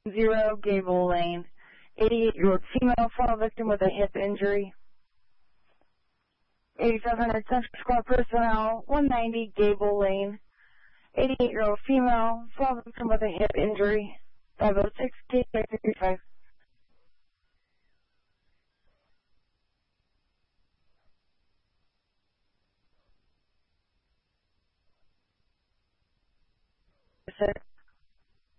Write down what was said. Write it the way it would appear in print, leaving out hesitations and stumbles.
0 Gable Lane. 88-year-old female, fall victim with a hip injury. 8500 Central Squad personnel, 190 Gable Lane. 88-year-old female, fall victim with a hip injury. 506 K555. Sir.